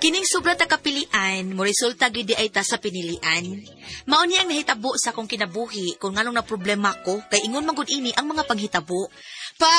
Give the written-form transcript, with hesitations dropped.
Kining sobra ta kapilian, mo resulta gid di ay ta sa pinilian. Mao ni ang nahitabo sa akong kinabuhi kung nganong na problema ko kay ingon man gud ini ang mga panghitabo.